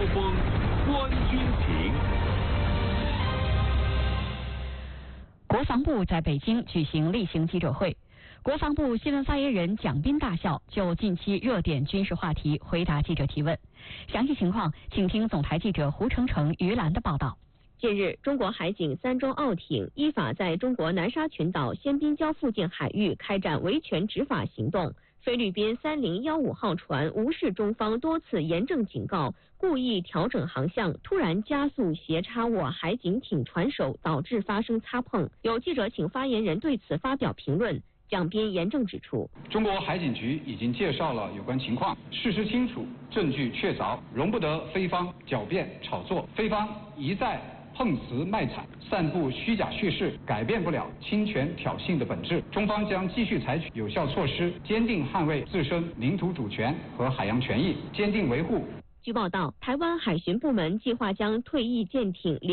锋，观军情。 国防部在北京举行例行记者会，国防部新闻发言人蒋斌大校就近期热点军事话题回答记者提问。详细情况，请听总台记者胡成成、于兰的报道。 近日，中国海警3艘澳艇依法在中国南沙群岛仙宾礁附近海域开展维权执法行动。菲律宾3015号船无视中方多次严正警告，故意调整航向，突然加速斜插我海警艇船首，导致发生擦碰。有记者请发言人对此发表评论。蒋斌严正指出， 中国海警局已经介绍了有关情况，事实清楚，证据确凿，容不得非方狡辩炒作，非方一再碰瓷卖惨，散布虚假叙事，改变不了侵权挑衅的本质。中方将继续采取有效措施，坚定捍卫自身领土主权和海洋权益，坚定维护。 据报道，台湾海巡部门计划将退役舰艇